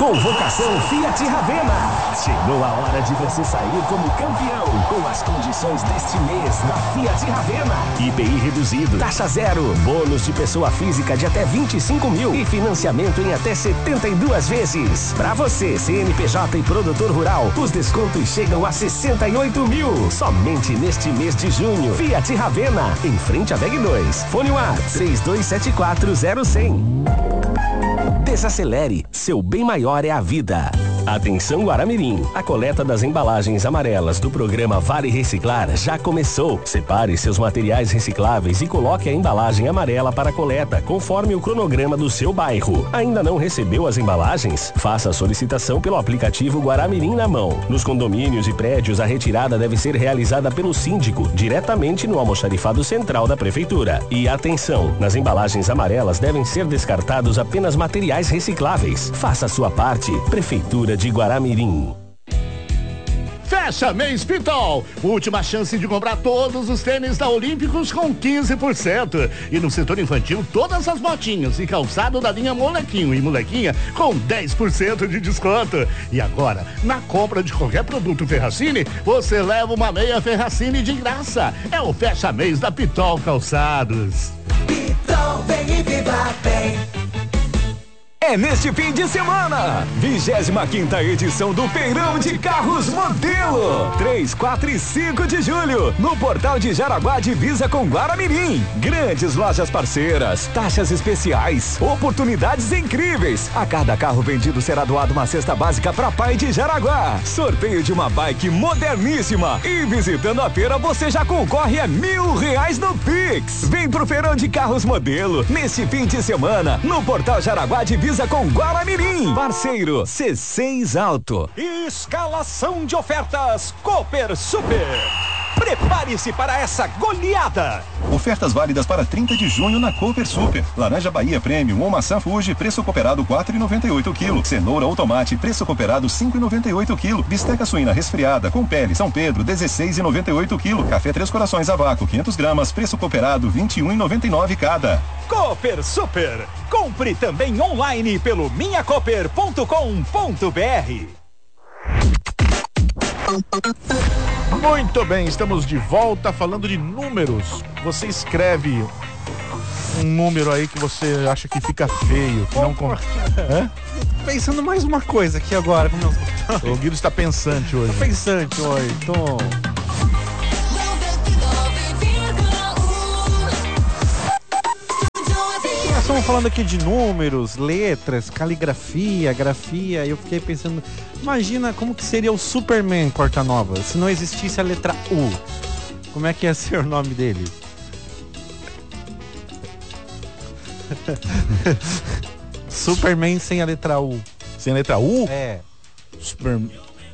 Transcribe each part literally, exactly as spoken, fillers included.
Convocação Fiat Ravenna. Chegou a hora de você sair como campeão com as condições deste mês da Fiat Ravenna. I P I reduzido, taxa zero, bônus de pessoa física de até vinte e cinco mil e financiamento em até setenta e duas vezes. Pra você, C N P J e produtor rural, os descontos chegam a sessenta e oito mil. Somente neste mês de junho. Fiat Ravenna, em frente à V E G dois. Fone WhatsApp três dois sete quatro zero zero zero. Desacelere, seu bem maior é a vida. Atenção Guaramirim, a coleta das embalagens amarelas do programa Vale Reciclar já começou. Separe seus materiais recicláveis e coloque a embalagem amarela para coleta, conforme o cronograma do seu bairro. Ainda não recebeu as embalagens? Faça a solicitação pelo aplicativo Guaramirim na mão. Nos condomínios e prédios, a retirada deve ser realizada pelo síndico, diretamente no almoxarifado central da prefeitura. E atenção, nas embalagens amarelas devem ser descartados apenas materiais recicláveis. Faça a sua parte. Prefeitura de Guaramirim. Fecha mês Pitol. Última chance de comprar todos os tênis da Olímpicos com quinze por cento. E no setor infantil, todas as botinhas e calçado da linha Molequinho e Molequinha com dez por cento de desconto. E agora, na compra de qualquer produto Ferracini, você leva uma meia Ferracini de graça. É o fecha mês da Pitol Calçados. Pitol, vem e viva bem. É neste fim de semana, vigésima quinta edição do Feirão de Carros Modelo, três, quatro e cinco de julho, no Portal de Jaraguá, divisa com Guaramirim. Grandes lojas parceiras, taxas especiais, oportunidades incríveis. A cada carro vendido será doado uma cesta básica para pai de Jaraguá. Sorteio de uma bike moderníssima. E visitando a feira você já concorre a mil reais no Pix. Vem pro Feirão de Carros Modelo, neste fim de semana, no Portal Jaraguá, divisa com Guaramirim. Parceiro C seis Auto. Escalação de ofertas Cooper Super. Prepare-se para essa goleada. Ofertas válidas para trinta de junho na Cooper Super. Laranja Bahia Premium ou maçã Fuji, preço cooperado quatro reais e noventa e oito centavos quilo. Cenoura ou tomate, preço cooperado cinco reais e noventa e oito centavos quilo. Bisteca suína resfriada com pele São Pedro, dezesseis reais e noventa e oito centavos quilo. Café Três Corações a vácuo, quinhentas gramas, preço cooperado vinte e um reais e noventa e nove centavos cada. Cooper Super. Compre também online pelo minha cooper ponto com ponto br. Muito bem, estamos de volta falando de números. Você escreve um número aí que você acha que fica feio, que não... Com... É? Pensando mais uma coisa aqui agora com meus... O Guido está pensante hoje. Tô pensante hoje, tô... Nós estamos falando aqui de números, letras, caligrafia, grafia, e eu fiquei pensando, imagina como que seria o Superman Porta-Nova, se não existisse a letra U. Como é que ia ser o nome dele? Superman sem a letra U. Sem a letra U? É. Superman.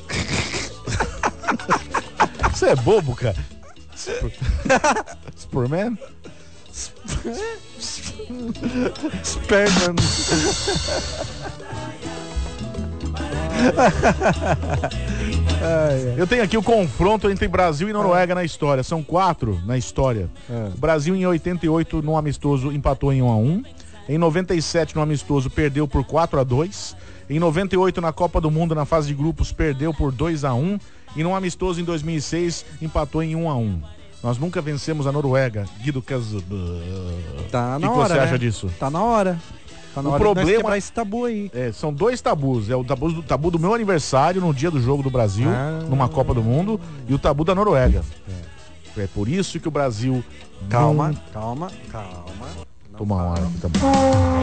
Você é bobo, cara. Super... Superman? Superman. Eu tenho aqui o confronto entre Brasil e Noruega na história. São quatro na história. É. O Brasil em oitenta e oito no amistoso empatou em um a um. Em noventa e sete no amistoso perdeu por quatro a dois. Em noventa e oito na Copa do Mundo na fase de grupos perdeu por dois a um. E no amistoso em dois mil e seis empatou em um a um. Nós nunca vencemos a Noruega. Guido Casab... Tá na que hora, que você né? acha disso? Tá na hora. Tá na O hora problema de nós quebrar esse tabu aí. É, são dois tabus. É o tabu do, tabu do meu aniversário no dia do jogo do Brasil, ah. numa Copa do Mundo, e o tabu da Noruega. É, é por isso que o Brasil... Calma, não... calma, calma. Toma uma hora aqui, tá bom.